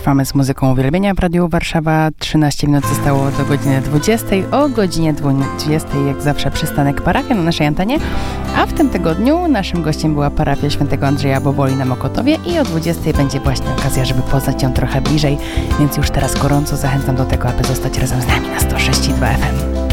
trwamy z muzyką uwielbienia w Radiu Warszawa. 13 minut zostało do godziny 20. O godzinie 20 jak zawsze przystanek parafia na naszej antenie. A w tym tygodniu naszym gościem była parafia świętego Andrzeja Boboli na Mokotowie i o 20 będzie właśnie okazja, żeby poznać ją trochę bliżej. Więc już teraz gorąco zachęcam do tego, aby zostać razem z nami na 106.2 FM.